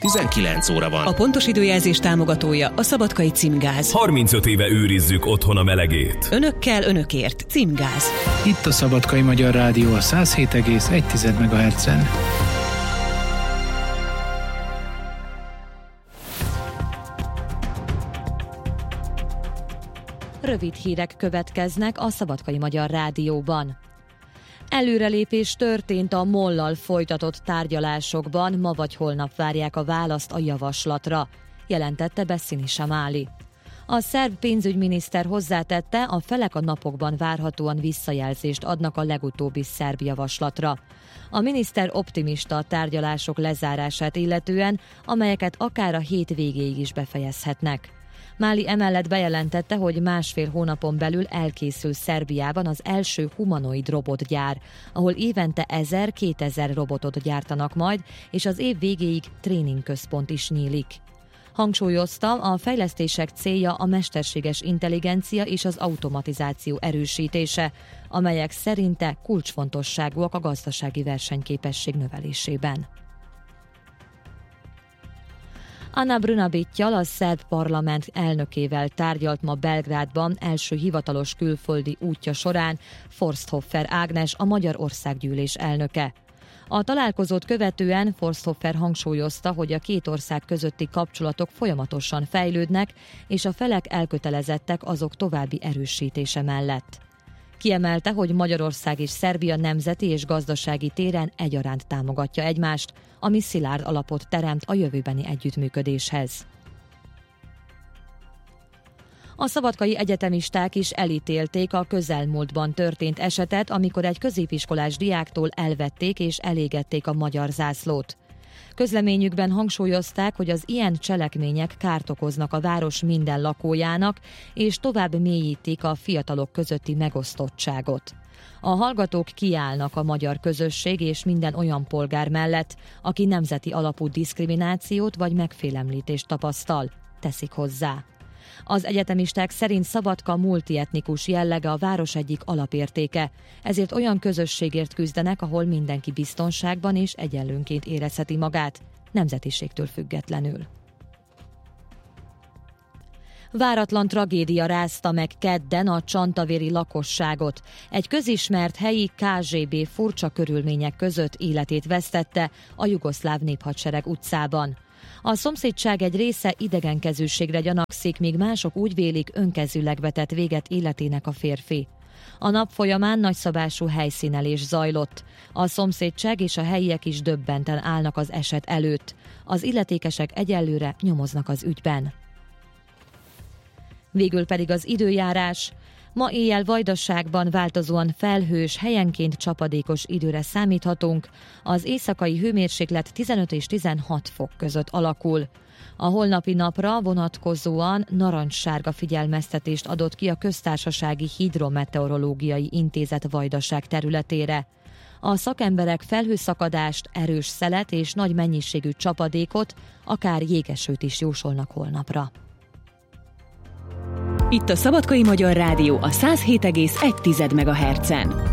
19 óra van. A pontos időjelzés támogatója a Szabadkai Címgáz. 35 éve őrizzük otthon a melegét. Önökkel, önökért. Címgáz. Itt a Szabadkai Magyar Rádió a 107,1 MHz-en. Rövid hírek következnek a Szabadkai Magyar Rádióban. Előrelépés történt a MOL-lal folytatott tárgyalásokban, ma vagy holnap várják a választ a javaslatra, jelentette Besszini Samáli. A szerb pénzügyminiszter hozzátette, a felek a napokban várhatóan visszajelzést adnak a legutóbbi szerb javaslatra. A miniszter optimista a tárgyalások lezárását illetően, amelyeket akár a hét végéig is befejezhetnek. Máli emellett bejelentette, hogy 1,5 hónapon belül elkészül Szerbiában az első humanoid robotgyár, ahol évente 1000-2000 robotot gyártanak majd, és az év végéig tréningközpont is nyílik. Hangsúlyozta, a fejlesztések célja a mesterséges intelligencia és az automatizáció erősítése, amelyek szerinte kulcsfontosságúak a gazdasági versenyképesség növelésében. Ana Brnabićjal, a szerb parlament elnökével tárgyalt ma Belgrádban első hivatalos külföldi útja során Forsthofer Ágnes, a Magyar Országgyűlés elnöke. A találkozót követően Forsthofer hangsúlyozta, hogy a két ország közötti kapcsolatok folyamatosan fejlődnek, és a felek elkötelezettek azok további erősítése mellett. Kiemelte, hogy Magyarország és Szerbia nemzeti és gazdasági téren egyaránt támogatja egymást, ami szilárd alapot teremt a jövőbeni együttműködéshez. A szabadkai egyetemisták is elítélték a közelmúltban történt esetet, amikor egy középiskolás diáktól elvették és elégették a magyar zászlót. Közleményükben hangsúlyozták, hogy az ilyen cselekmények kárt okoznak a város minden lakójának, és tovább mélyítik a fiatalok közötti megosztottságot. A hallgatók kiállnak a magyar közösség és minden olyan polgár mellett, aki nemzeti alapú diszkriminációt vagy megfélemlítést tapasztal, teszik hozzá. Az egyetemisták szerint Szabadka multietnikus jellege a város egyik alapértéke, ezért olyan közösségért küzdenek, ahol mindenki biztonságban és egyenlőnként érezheti magát, nemzetiségtől függetlenül. Váratlan tragédia rázta meg kedden a csantavéri lakosságot. Egy közismert helyi KGB furcsa körülmények között életét vesztette a jugoszláv néphadsereg utcában. A szomszédság egy része idegenkezűségre gyanakszik, míg mások úgy vélik, önkezűleg vetett véget életének a férfi. A nap folyamán nagyszabású helyszínelés zajlott. A szomszédság és a helyiek is döbbenten állnak az eset előtt. Az illetékesek egyelőre nyomoznak az ügyben. Végül pedig az időjárás. Ma éjjel Vajdaságban változóan felhős, helyenként csapadékos időre számíthatunk. Az éjszakai hőmérséklet 15 és 16 fok között alakul. A holnapi napra vonatkozóan narancssárga figyelmeztetést adott ki a Köztársasági Hidrometeorológiai Intézet Vajdaság területére. A szakemberek felhőszakadást, erős szelet és nagy mennyiségű csapadékot, akár jégesőt is jósolnak holnapra. Itt a Szabadkai Magyar Rádió a 107,1 MHz-en.